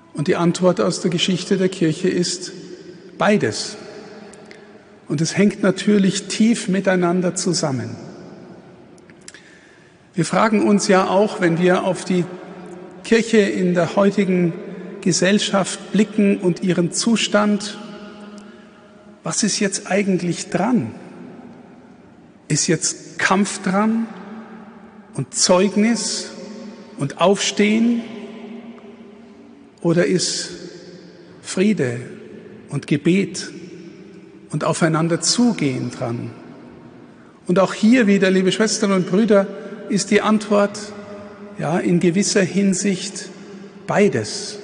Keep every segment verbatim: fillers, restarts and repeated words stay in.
Und die Antwort aus der Geschichte der Kirche ist beides. Und es hängt natürlich tief miteinander zusammen. Wir fragen uns ja auch, wenn wir auf die Kirche in der heutigen Gesellschaft blicken und ihren Zustand, was ist jetzt eigentlich dran? Ist jetzt Kampf dran und Zeugnis und Aufstehen? Oder ist Friede und Gebet und aufeinander zugehen dran? Und auch hier wieder, liebe Schwestern und Brüder, ist die Antwort, ja, in gewisser Hinsicht beides.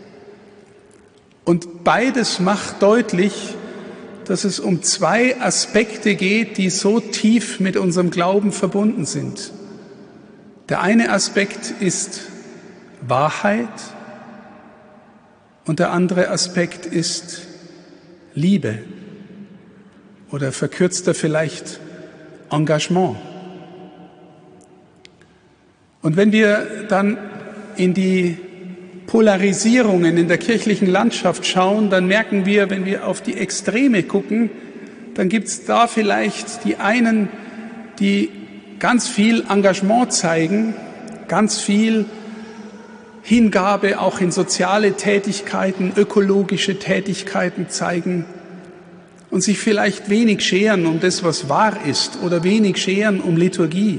Und beides macht deutlich, dass es um zwei Aspekte geht, die so tief mit unserem Glauben verbunden sind. Der eine Aspekt ist Wahrheit und der andere Aspekt ist Liebe oder verkürzter vielleicht Engagement. Und wenn wir dann in die Polarisierungen in der kirchlichen Landschaft schauen, dann merken wir, wenn wir auf die Extreme gucken, dann gibt es da vielleicht die einen, die ganz viel Engagement zeigen, ganz viel Hingabe auch in soziale Tätigkeiten, ökologische Tätigkeiten zeigen und sich vielleicht wenig scheren um das, was wahr ist, oder wenig scheren um Liturgie.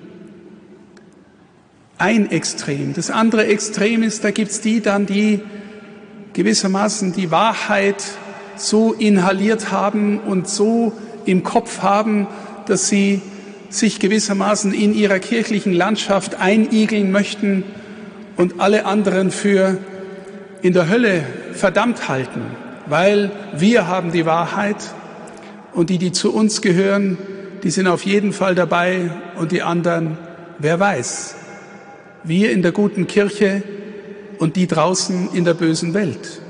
Ein Extrem. Das andere Extrem ist, da gibt's die dann, die gewissermaßen die Wahrheit so inhaliert haben und so im Kopf haben, dass sie sich gewissermaßen in ihrer kirchlichen Landschaft einigeln möchten und alle anderen für in der Hölle verdammt halten, weil wir haben die Wahrheit und die, die zu uns gehören, die sind auf jeden Fall dabei und die anderen, wer weiß. Wir in der guten Kirche und die draußen in der bösen Welt.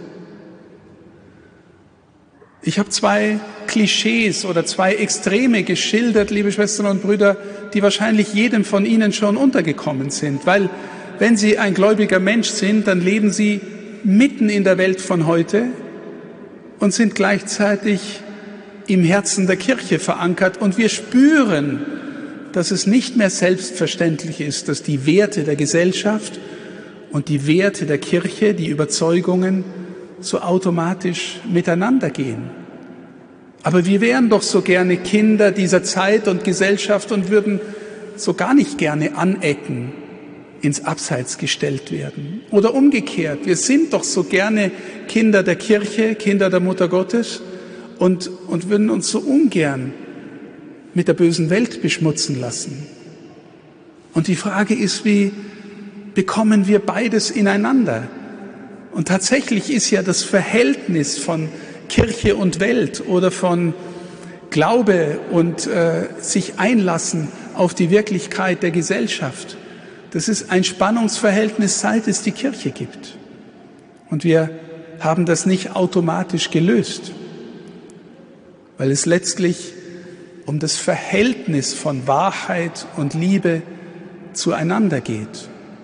Ich habe zwei Klischees oder zwei Extreme geschildert, liebe Schwestern und Brüder, die wahrscheinlich jedem von Ihnen schon untergekommen sind. Weil wenn Sie ein gläubiger Mensch sind, dann leben Sie mitten in der Welt von heute und sind gleichzeitig im Herzen der Kirche verankert. Und wir spüren, dass es nicht mehr selbstverständlich ist, dass die Werte der Gesellschaft und die Werte der Kirche, die Überzeugungen, so automatisch miteinander gehen. Aber wir wären doch so gerne Kinder dieser Zeit und Gesellschaft und würden so gar nicht gerne anecken, ins Abseits gestellt werden. Oder umgekehrt, wir sind doch so gerne Kinder der Kirche, Kinder der Mutter Gottes und, und würden uns so ungern mit der bösen Welt beschmutzen lassen. Und die Frage ist, wie bekommen wir beides ineinander? Und tatsächlich ist ja das Verhältnis von Kirche und Welt oder von Glaube und äh, sich einlassen auf die Wirklichkeit der Gesellschaft, das ist ein Spannungsverhältnis, seit es die Kirche gibt. Und wir haben das nicht automatisch gelöst, weil es letztlich um das Verhältnis von Wahrheit und Liebe zueinander geht.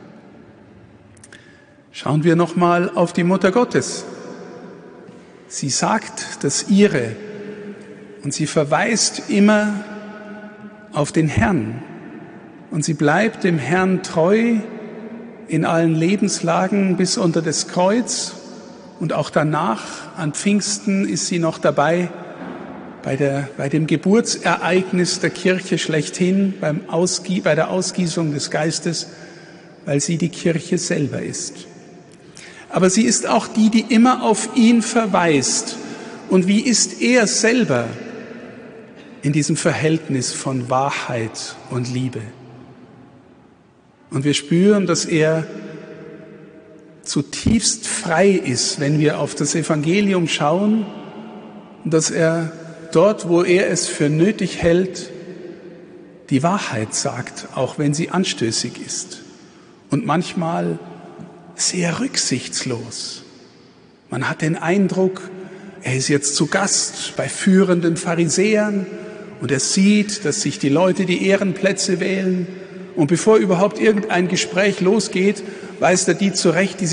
Schauen wir nochmal auf die Mutter Gottes. Sie sagt das Ihre und sie verweist immer auf den Herrn. Und sie bleibt dem Herrn treu in allen Lebenslagen bis unter das Kreuz. Und auch danach, an Pfingsten, ist sie noch dabei, bei, der, bei dem Geburtsereignis der Kirche schlechthin, beim Ausgie- bei der Ausgießung des Geistes, weil sie die Kirche selber ist. Aber sie ist auch die, die immer auf ihn verweist. Und wie ist er selber in diesem Verhältnis von Wahrheit und Liebe? Und wir spüren, dass er zutiefst frei ist, wenn wir auf das Evangelium schauen, und dass er dort, wo er es für nötig hält, die Wahrheit sagt, auch wenn sie anstößig ist und manchmal sehr rücksichtslos. Man hat den Eindruck, er ist jetzt zu Gast bei führenden Pharisäern und er sieht, dass sich die Leute die Ehrenplätze wählen und bevor überhaupt irgendein Gespräch losgeht, weist er die zurecht, die